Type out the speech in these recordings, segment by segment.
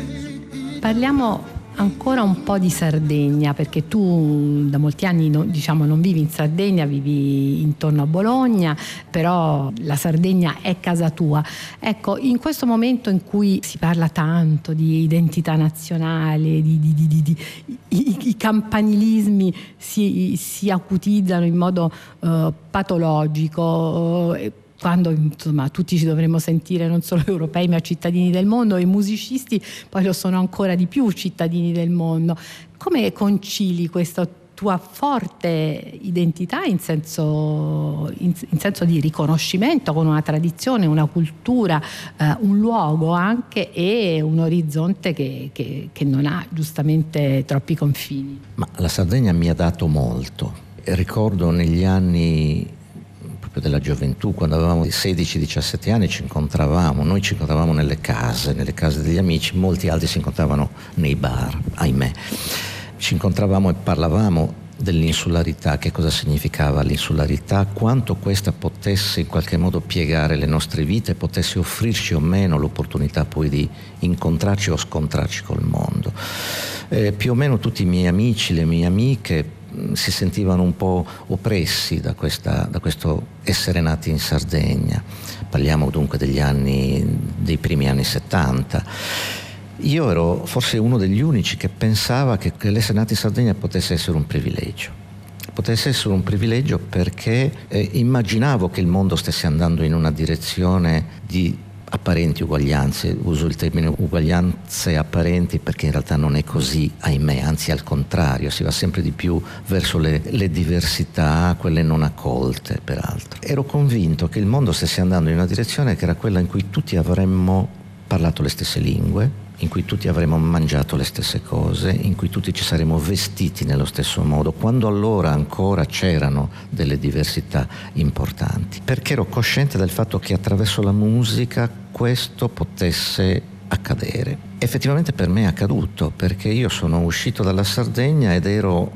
Parliamo ancora un po' di Sardegna, perché tu da molti anni non vivi in Sardegna, vivi intorno a Bologna, però la Sardegna è casa tua. Ecco, in questo momento in cui si parla tanto di identità nazionale, i campanilismi si acutizzano in modo patologico, quando insomma tutti ci dovremmo sentire non solo europei ma cittadini del mondo, e i musicisti poi lo sono ancora di più cittadini del mondo. Come concili questa tua forte identità in senso di riconoscimento con una tradizione, una cultura, un luogo anche, e un orizzonte che non ha giustamente troppi confini? Ma la Sardegna mi ha dato molto. Ricordo negli anni della gioventù, quando avevamo 16-17 anni, noi ci incontravamo nelle case degli amici, molti altri si incontravano nei bar, ahimè. Ci incontravamo e parlavamo dell'insularità, che cosa significava l'insularità, quanto questa potesse in qualche modo piegare le nostre vite, potesse offrirci o meno l'opportunità poi di incontrarci o scontrarci col mondo. Più o meno tutti i miei amici, le mie amiche si sentivano un po' oppressi da questo essere nati in Sardegna. Parliamo dunque dei primi anni 70. Io ero forse uno degli unici che pensava che l'essere nati in Sardegna potesse essere un privilegio. Potesse essere un privilegio perché immaginavo che il mondo stesse andando in una direzione di apparenti uguaglianze. Uso il termine uguaglianze apparenti perché in realtà non è così, ahimè, anzi al contrario, si va sempre di più verso le diversità, quelle non accolte peraltro. Ero convinto che il mondo stesse andando in una direzione che era quella in cui tutti avremmo parlato le stesse lingue, in cui tutti avremmo mangiato le stesse cose, in cui tutti ci saremmo vestiti nello stesso modo, quando allora ancora c'erano delle diversità importanti. Perché ero cosciente del fatto che attraverso la musica questo potesse accadere. Effettivamente per me è accaduto, perché io sono uscito dalla Sardegna ed ero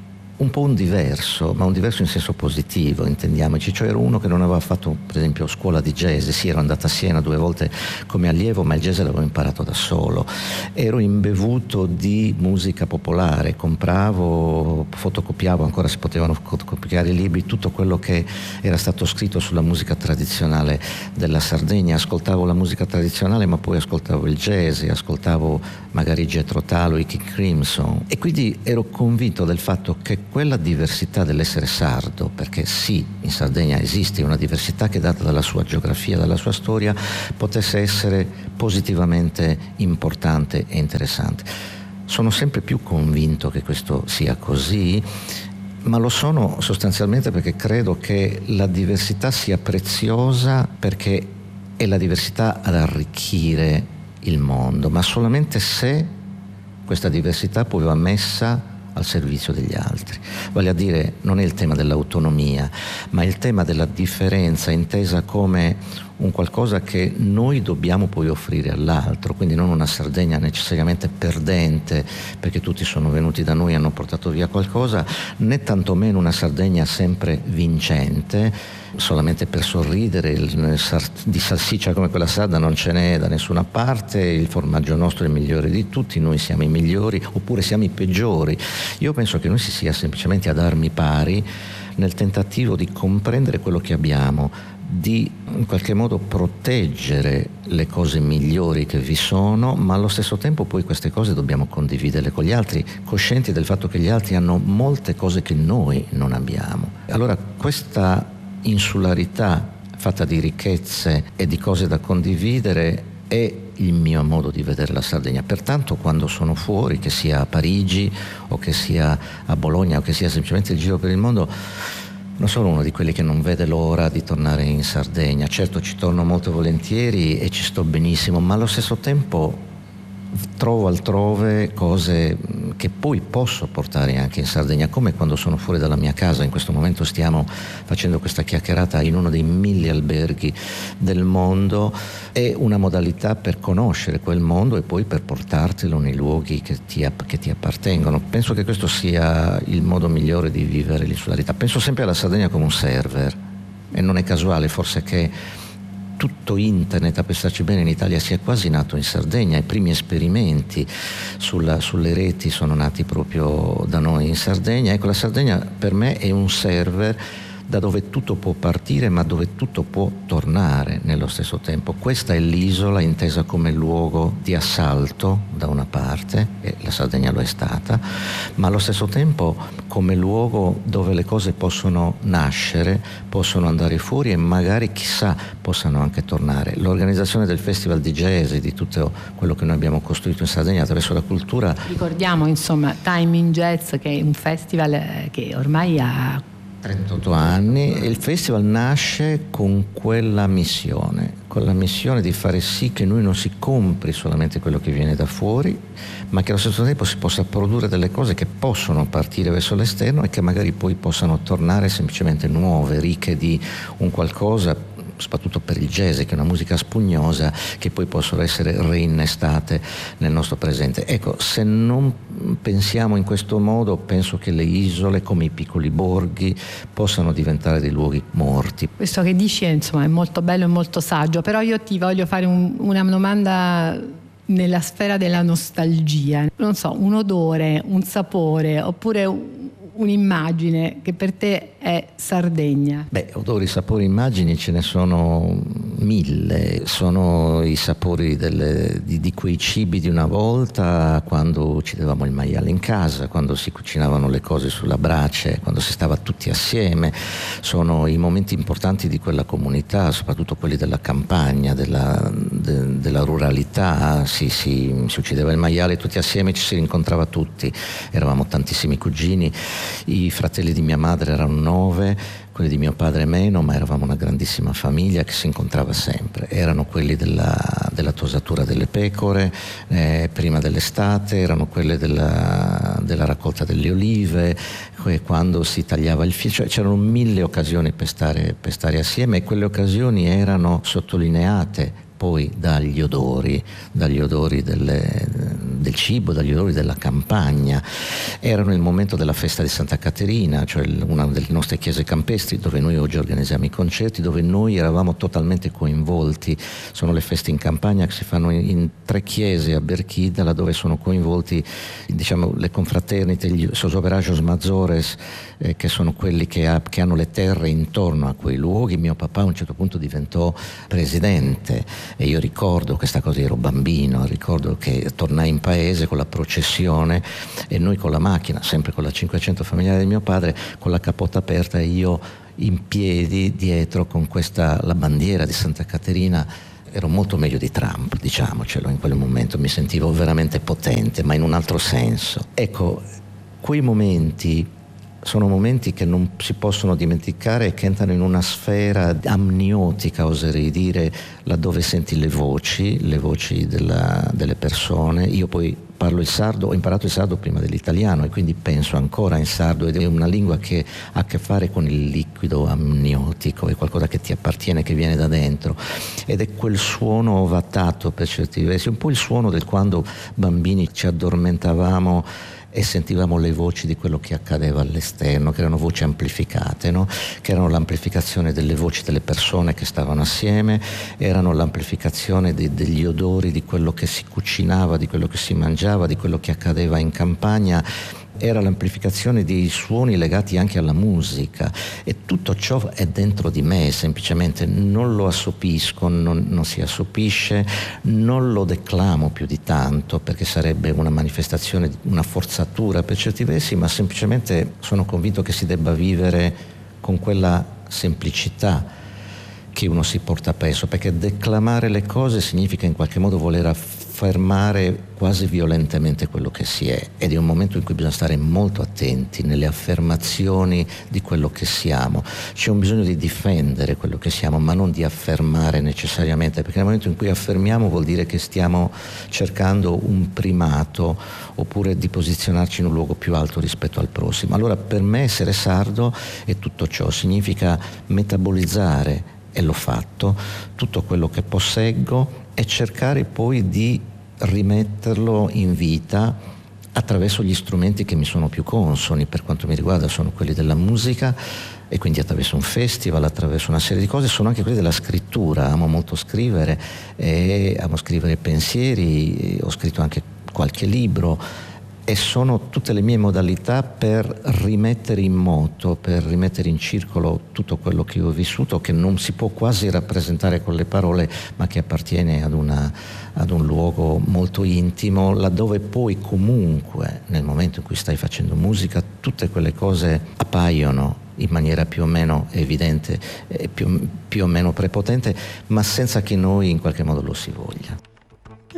un po' un diverso, ma un diverso in senso positivo, intendiamoci, cioè ero uno che non aveva fatto per esempio scuola di jazz. Sì, ero andato a Siena 2 volte come allievo, ma il jazz l'avevo imparato da solo. Ero imbevuto di musica popolare, compravo, fotocopiavo, ancora si potevano fotocopiare i libri, tutto quello che era stato scritto sulla musica tradizionale della Sardegna. Ascoltavo la musica tradizionale, ma poi ascoltavo il jazz, ascoltavo magari Jethro Tull o i King Crimson, e quindi ero convinto del fatto che quella diversità dell'essere sardo, perché sì, in Sardegna esiste una diversità che data dalla sua geografia, dalla sua storia, potesse essere positivamente importante e interessante. Sono sempre più convinto che questo sia così, ma lo sono sostanzialmente perché credo che la diversità sia preziosa, perché è la diversità ad arricchire il mondo, ma solamente se questa diversità poi va messa al servizio degli altri. Vale a dire, non è il tema dell'autonomia, ma il tema della differenza intesa come un qualcosa che noi dobbiamo poi offrire all'altro, quindi non una Sardegna necessariamente perdente perché tutti sono venuti da noi e hanno portato via qualcosa, né tantomeno una Sardegna sempre vincente, solamente per sorridere. Di salsiccia come quella sarda non ce n'è da nessuna parte, il formaggio nostro è il migliore di tutti, noi siamo i migliori oppure siamo i peggiori. Io penso che noi si sia semplicemente ad armi pari nel tentativo di comprendere quello che abbiamo, di in qualche modo proteggere le cose migliori che vi sono, ma allo stesso tempo poi queste cose dobbiamo condividerle con gli altri, coscienti del fatto che gli altri hanno molte cose che noi non abbiamo. Allora questa insularità fatta di ricchezze e di cose da condividere è il mio modo di vedere la Sardegna. Pertanto quando sono fuori, che sia a Parigi o che sia a Bologna o che sia semplicemente il giro per il mondo, non sono uno di quelli che non vede l'ora di tornare in Sardegna. Certo, ci torno molto volentieri e ci sto benissimo, ma allo stesso tempo trovo altrove cose che poi posso portare anche in Sardegna, come quando sono fuori dalla mia casa. In questo momento stiamo facendo questa chiacchierata in uno dei 1000 alberghi del mondo. È una modalità per conoscere quel mondo e poi per portartelo nei luoghi che ti appartengono. Penso che questo sia il modo migliore di vivere l'insularità. Penso sempre alla Sardegna come un server, e non è casuale forse che tutto internet, a pensarci bene, in Italia sia quasi nato in Sardegna. I primi esperimenti sulle reti sono nati proprio da noi in Sardegna. Ecco, la Sardegna per me è un server da dove tutto può partire ma dove tutto può tornare nello stesso tempo. Questa è l'isola intesa come luogo di assalto da una parte, e la Sardegna lo è stata, ma allo stesso tempo come luogo dove le cose possono nascere, possono andare fuori e magari chissà possano anche tornare. L'organizzazione del Festival di Jazz e di tutto quello che noi abbiamo costruito in Sardegna attraverso la cultura. Ricordiamo insomma Time in Jazz, che è un festival che ormai ha 38 anni, e il festival nasce con quella missione di fare sì che noi non si compri solamente quello che viene da fuori, ma che allo stesso tempo si possa produrre delle cose che possono partire verso l'esterno e che magari poi possano tornare semplicemente nuove, ricche di un qualcosa, soprattutto per il jazz, che è una musica spugnosa, che poi possono essere reinnestate nel nostro presente. Ecco, se non pensiamo in questo modo, penso che le isole, come i piccoli borghi, possano diventare dei luoghi morti. Questo che dici insomma è molto bello e molto saggio, però io ti voglio fare una domanda nella sfera della nostalgia. Non so, un odore, un sapore, oppure un'immagine che per te è Sardegna? Beh, odori, sapori, immagini ce ne sono mille. Sono i sapori di quei cibi di una volta, quando uccidevamo il maiale in casa, quando si cucinavano le cose sulla brace, quando si stava tutti assieme. Sono i momenti importanti di quella comunità, soprattutto quelli della campagna, della ruralità. Si uccideva il maiale tutti assieme, ci si rincontrava tutti. Eravamo tantissimi cugini. I fratelli di mia madre erano 9, quelli di mio padre meno, ma eravamo una grandissima famiglia che si incontrava sempre. Erano quelli della tosatura delle pecore prima dell'estate, erano quelle della raccolta delle olive, quando si tagliava il filo, cioè c'erano mille occasioni per stare assieme, e quelle occasioni erano sottolineate poi dagli odori del cibo, dagli odori della campagna. Erano il momento della festa di Santa Caterina, cioè una delle nostre chiese campestri, dove noi oggi organizziamo i concerti, dove noi eravamo totalmente coinvolti. Sono le feste in campagna che si fanno in 3 chiese a Berchida, laddove sono coinvolti, diciamo, le confraternite, gli sosoverajos mazores, che sono quelli che hanno le terre intorno a quei luoghi. Mio papà a un certo punto diventò presidente, e io ricordo questa cosa, ero bambino, ricordo che tornai in paese con la processione e noi con la macchina, sempre con la 500 familiare di mio padre, con la cappota aperta, e io in piedi dietro con la bandiera di Santa Caterina. Ero molto meglio di Trump, diciamocelo, in quel momento mi sentivo veramente potente, ma in un altro senso. Ecco, quei momenti sono momenti che non si possono dimenticare e che entrano in una sfera amniotica, oserei dire, laddove senti le voci delle persone. Io poi parlo il sardo, ho imparato il sardo prima dell'italiano e quindi penso ancora in sardo, ed è una lingua che ha a che fare con il liquido amniotico, è qualcosa che ti appartiene, che viene da dentro, ed è quel suono ovatato per certi versi, un po' il suono del quando bambini ci addormentavamo e sentivamo le voci di quello che accadeva all'esterno, che erano voci amplificate, no? Che erano l'amplificazione delle voci delle persone che stavano assieme, erano l'amplificazione degli odori, di quello che si cucinava, di quello che si mangiava, di quello che accadeva in campagna. Era l'amplificazione dei suoni legati anche alla musica, e tutto ciò è dentro di me, semplicemente non lo assopisco, non si assopisce, non lo declamo più di tanto, perché sarebbe una manifestazione, una forzatura per certi versi, ma semplicemente sono convinto che si debba vivere con quella semplicità che uno si porta appresso, perché declamare le cose significa in qualche modo voler affermare quasi violentemente quello che si è, ed è un momento in cui bisogna stare molto attenti nelle affermazioni di quello che siamo. C'è un bisogno di difendere quello che siamo, ma non di affermare necessariamente, perché nel momento in cui affermiamo vuol dire che stiamo cercando un primato, oppure di posizionarci in un luogo più alto rispetto al prossimo. Allora per me essere sardo è tutto ciò, significa metabolizzare, e l'ho fatto, tutto quello che posseggo, e cercare poi di rimetterlo in vita attraverso gli strumenti che mi sono più consoni. Per quanto mi riguarda sono quelli della musica, e quindi attraverso un festival, attraverso una serie di cose. Sono anche quelle della scrittura, amo molto scrivere, e amo scrivere pensieri, ho scritto anche qualche libro, e sono tutte le mie modalità per rimettere in moto, per rimettere in circolo tutto quello che ho vissuto, che non si può quasi rappresentare con le parole, ma che appartiene ad un luogo molto intimo, laddove poi comunque nel momento in cui stai facendo musica tutte quelle cose appaiono in maniera più o meno evidente, più o meno prepotente, ma senza che noi in qualche modo lo si voglia.